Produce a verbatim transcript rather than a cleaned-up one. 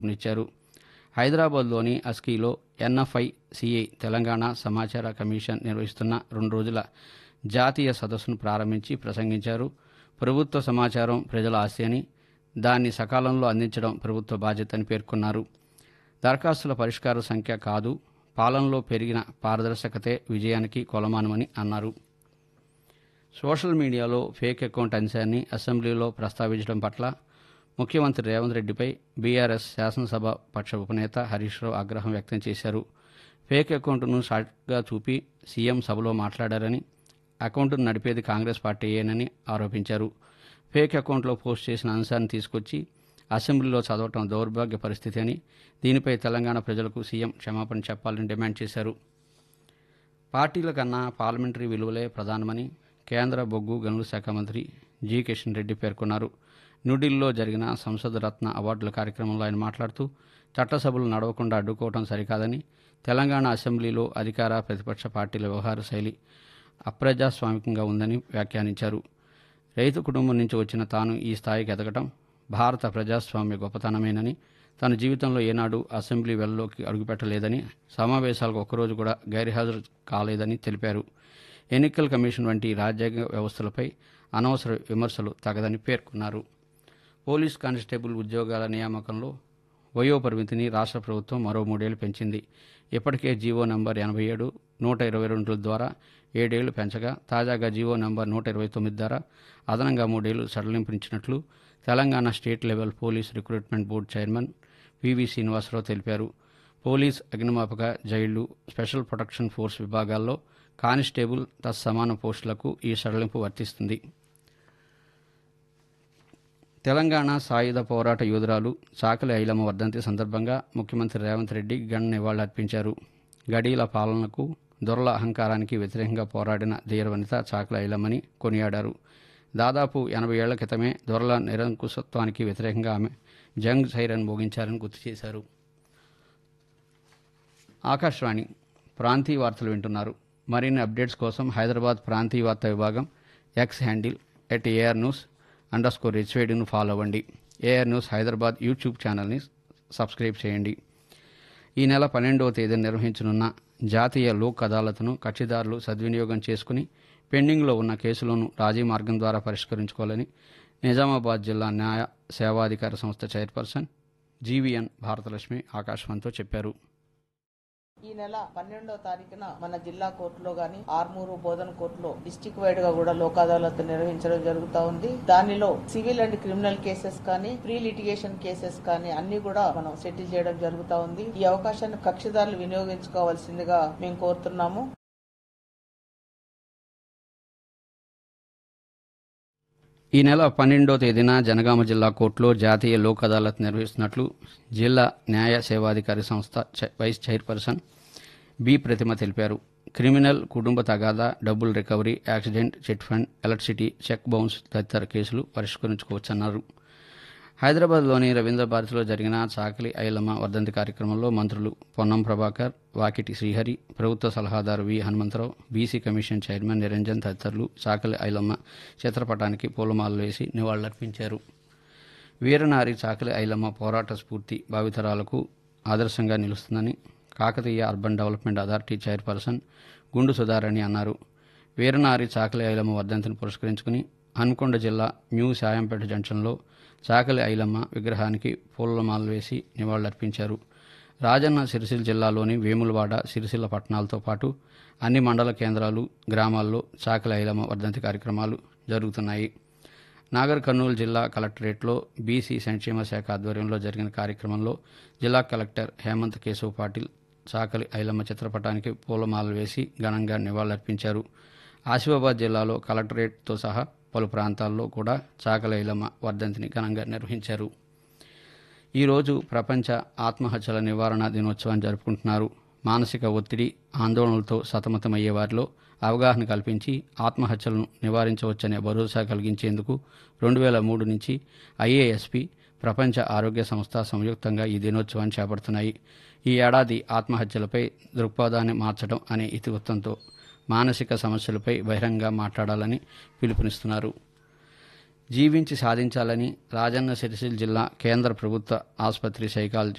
ఇచ్చారు. హైదరాబాద్లోని అస్కీలో NFI CI Telangana సమాచార కమిషన్ నిర్వహిస్తున్న రెండు రోజుల జాతీయ సదస్సును ప్రారంభించి ప్రసంగించారు. ప్రభుత్వ సమాచారం ప్రజల ఆస్తి అని, దాన్ని సకాలంలో అందించడం ప్రభుత్వ బాధ్యత అని పేర్కొన్నారు. దరఖాస్తుల పరిష్కార సంఖ్య కాదు, పాలనలో పెరిగిన పారదర్శకతే విజయానికి కొలమానమని అన్నారు. సోషల్ మీడియాలో ఫేక్ అకౌంట్ అంశాన్ని అసెంబ్లీలో ప్రస్తావించడం పట్ల ముఖ్యమంత్రి రేవంత్ రెడ్డిపై బీఆర్ఎస్ శాసనసభ పక్ష ఉపనేత హరీష్ రావు ఆగ్రహం వ్యక్తం చేశారు. ఫేక్ అకౌంట్ను సాటుగా చూపి సీఎం సభలో మాట్లాడారని, అకౌంట్ను నడిపేది కాంగ్రెస్ పార్టీయేనని ఆరోపించారు. ఫేక్ అకౌంట్లో పోస్ట్ చేసిన అంశాన్ని తీసుకొచ్చి అసెంబ్లీలో చదవటం దౌర్భాగ్య పరిస్థితి అని, దీనిపై తెలంగాణ ప్రజలకు సీఎం క్షమాపణ చెప్పాలని డిమాండ్ చేశారు. పార్టీల కన్నా పార్లమెంటరీ విలువలే ప్రధానమని కేంద్ర బొగ్గు గనుల శాఖ మంత్రి జి కిషన్ రెడ్డి పేర్కొన్నారు. న్యూఢిల్లీలో జరిగిన సంసద్ రత్న అవార్డుల కార్యక్రమంలో ఆయన మాట్లాడుతూ చట్టసభలు నడవకుండా అడ్డుకోవడం సరికాదని, తెలంగాణ అసెంబ్లీలో అధికార ప్రతిపక్ష పార్టీల వ్యవహార శైలి అప్రజాస్వామికంగా ఉందని వ్యాఖ్యానించారు. రైతు కుటుంబం నుంచి వచ్చిన తాను ఈ స్థాయికి ఎదగటం భారత ప్రజాస్వామ్య గొప్పతనమేనని, తన జీవితంలో ఏనాడు అసెంబ్లీ వెల్లోకి అడుగుపెట్టలేదని, సమావేశాలకు ఒక్కరోజు కూడా గైర్హాజరు కాలేదని తెలిపారు. ఎన్నికల కమిషన్ వంటి రాజ్యాంగ వ్యవస్థలపై అనవసర విమర్శలు తగదని పేర్కొన్నారు. పోలీస్ కానిస్టేబుల్ ఉద్యోగాల నియామకంలో వయో పరిమితిని రాష్ట్ర ప్రభుత్వం మరో మూడేళ్లు పెంచింది. ఇప్పటికే జీవో నంబర్ ఎనభై ఏడు నూట ఇరవై రెండు ద్వారా ఏడేళ్లు పెంచగా, తాజాగా జీవో నంబర్ నూట ఇరవై తొమ్మిది ద్వారా అదనంగా మూడేళ్లు సడలింపునిచ్చినట్లు Telangana state level police recruitment board chairman PV Srinivasarao తెలిపారు. పోలీస్, అగ్నిమాపక, జైళ్లు, స్పెషల్ ప్రొటెక్షన్ ఫోర్స్ విభాగాల్లో కానిస్టేబుల్ తత్సమాన పోస్టులకు ఈ సడలింపు వర్తిస్తుంది. తెలంగాణ సాయుధ పోరాట యోధురాలు చాకలి ఐలమ్మ వర్ధంతి సందర్భంగా ముఖ్యమంత్రి రేవంత్ రెడ్డి ఘన నివాళులర్పించారు. గడీల పాలనకు, దొరల అహంకారానికి వ్యతిరేకంగా పోరాడిన ధీరవనిత చాకలి ఐలమ్మని కొనియాడారు. దాదాపు ఎనభై ఏళ్ల క్రితమే దొరల నిరంకుశత్వానికి వ్యతిరేకంగా ఆమె జంగ్ సైరన్ మోగించారని గుర్తు చేశారు. ఆకాశవాణి ప్రాంతీయ వార్తలు వింటున్నారు. మరిన్ని అప్డేట్స్ కోసం హైదరాబాద్ ప్రాంతీయ వార్తా విభాగం X handle at AR news under score హెచ్వేడిను follow అవ్వండి. ఏఆర్ న్యూస్ హైదరాబాద్ యూట్యూబ్ ఛానల్ని సబ్స్క్రైబ్ చేయండి. ఈ నెల పన్నెండవ తేదీన నిర్వహించనున్న జాతీయ లోక్ అదాలత్ను కక్షిదారులు సద్వినియోగం చేసుకుని పెండింగ్లో ఉన్న కేసులను రాజీ మార్గం ద్వారా పరిష్కరించుకోవాలని నిజామాబాద్ జిల్లా న్యాయ సేవాధికార సంస్థ చైర్పర్సన్ జీవీఎన్ భారతలక్ష్మి ఆకాశవాణితో చెప్పారు. ఈ నెల పన్నెండవ తారీఖున మన జిల్లా కోర్టులో గాని, ఆర్మూరు బోధన కోర్టులో డిస్టిక్ వైడ్ గా కూడా లోక్ అదాలత్ నిర్వహించడం జరుగుతా ఉంది. దానిలో సివిల్ అండ్ క్రిమినల్ కేసెస్ కానీ, ప్రీ లిటిగేషన్ కేసెస్ కానీ అన్ని కూడా మనం సెటిల్ చేయడం జరుగుతా ఉంది. ఈ అవకాశాన్ని కక్షిదారులు వినియోగించుకోవాల్సిందిగా మేము కోరుతున్నాము. ఈ నెల పన్నెండో తేదీన జనగామ జిల్లా కోర్టులో జాతీయ లోక్ అదాలత్ నిర్వహిస్తున్నట్లు జిల్లా న్యాయ సేవాధికారి సంస్థ వైస్ చైర్పర్సన్ బి ప్రతిమ తెలిపారు. క్రిమినల్, కుటుంబ తగాదా, డబ్బుల recovery, accident, chit fund, electricity, check bounce తదితర కేసులు పరిష్కరించుకోవచ్చన్నారు. హైదరాబాద్లోని రవీంద్ర భారతిలో జరిగిన చాకలి ఐలమ్మ వర్ధంతి కార్యక్రమంలో మంత్రులు పొన్నం ప్రభాకర్, వాకిటి శ్రీహరి, ప్రభుత్వ సలహాదారు వి Hanumantharao, BC commission chairman Niranjan తదితరులు చాకలి ఐలమ్మ చిత్రపటానికి పూలమాలలు వేసి నివాళులర్పించారు. వీరనారి చాకలి ఐలమ్మ పోరాట స్ఫూర్తి భావితరాలకు ఆదర్శంగా నిలుస్తుందని Kakatiya urban development authority chairperson గుండు సుధారాణి అన్నారు. వీరనారి చాకలి ఐలమ్మ వర్ధంతిని పురస్కరించుకుని హన్మకొండ జిల్లా న్యూ సాయంపేట జంక్షన్లో చాకలి ఐలమ్మ విగ్రహానికి పూలమాలలు వేసి నివాళులర్పించారు. రాజన్న సిరిసిల్ల జిల్లాలోని వేములవాడ, సిరిసిల్ల పట్టణాలతో పాటు అన్ని మండల కేంద్రాలు, గ్రామాల్లో చాకలి ఐలమ్మ వర్ధంతి కార్యక్రమాలు జరుగుతున్నాయి. నాగర్ కర్నూలు జిల్లా కలెక్టరేట్లో బీసీ సంక్షేమ శాఖ ఆధ్వర్యంలో జరిగిన కార్యక్రమంలో జిల్లా కలెక్టర్ హేమంత్ కేశవ్ పాటిల్ చాకలి ఐలమ్మ చిత్రపటానికి పూలమాలలు వేసి ఘనంగా నివాళులర్పించారు. ఆసిఫాబాద్ జిల్లాలో కలెక్టరేట్తో సహా పలు ప్రాంతాల్లో కూడా చాకలి ఐలమ్మ వర్ధంతిని ఘనంగా నిర్వహించారు. ఈరోజు ప్రపంచ ఆత్మహత్యల నివారణ దినోత్సవాన్ని జరుపుకుంటున్నారు. మానసిక ఒత్తిడి, ఆందోళనలతో సతమతమయ్యే వారిలో అవగాహన కల్పించి ఆత్మహత్యలను నివారించవచ్చనే భరోసా కలిగించేందుకు రెండు వేల మూడు నుంచి ఐఏఎస్పి, ప్రపంచ ఆరోగ్య సంస్థ సంయుక్తంగా ఈ దినోత్సవాన్ని చేపడుతున్నాయి. ఈ ఏడాది ఆత్మహత్యలపై దృక్పథాన్ని మార్చడం అనే ఇతివృత్తంతో మానసిక సమస్యలపై బహిరంగంగా మాట్లాడాలని పిలుపునిస్తున్నారు. జీవించి సాధించాలని రాజన్న సిరిసిల్ల జిల్లా కేంద్ర ప్రభుత్వ ఆసుపత్రి సైకాలజీ